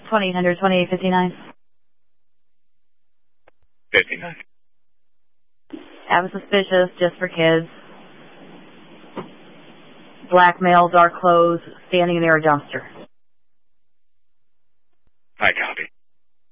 2800, 2859. 59. I'm suspicious, just for kids. Black male, dark clothes, standing near a dumpster. I copy.